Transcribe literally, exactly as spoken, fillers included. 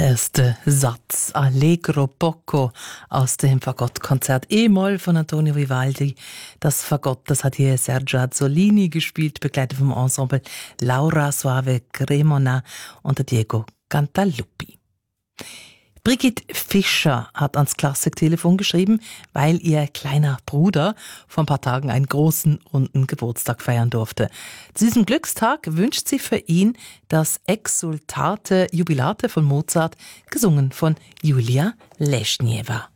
Der erste Satz, Allegro poco, aus dem Fagottkonzert E-Moll von Antonio Vivaldi. Das Fagott, das hat hier Sergio Azzolini gespielt, begleitet vom Ensemble Laura Soave Cremona und Diego Cantaluppi. Brigitte Fischer hat ans Klassiktelefon geschrieben, weil ihr kleiner Bruder vor ein paar Tagen einen großen, runden Geburtstag feiern durfte. Zu diesem Glückstag wünscht sie für ihn das Exsultate Jubilate von Mozart, gesungen von Julia Leschnieva.